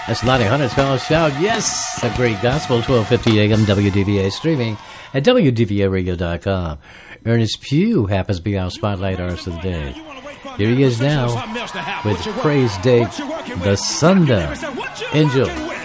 That's Lonnie Hunter's Call Shout. Yes, a great gospel, 1250 AM WDVA, streaming at WDVAradio.com. Ernest Pugh happens to be our spotlight artist of the day. Here he is now with Praise Day, The Sundown. Enjoy.